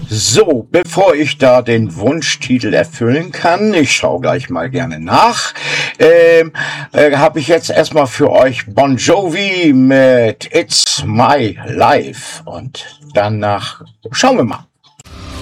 So, bevor ich da den Wunschtitel erfüllen kann, ich schaue gleich mal gerne nach, habe ich jetzt erstmal für euch Bon Jovi mit It's My Life und danach schauen wir mal.